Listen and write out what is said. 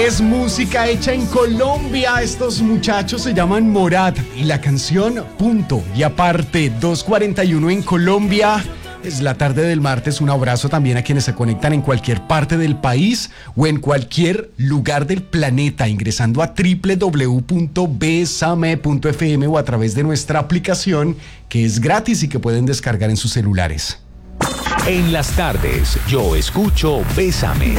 Es música hecha en Colombia. Estos muchachos se llaman Morat y la canción Punto y Aparte. 2:41 en Colombia. Es la tarde del martes. Un abrazo también a quienes se conectan en cualquier parte del país o en cualquier lugar del planeta ingresando a www.besame.fm o a través de nuestra aplicación que es gratis y que pueden descargar en sus celulares. En las tardes, yo escucho Bésame.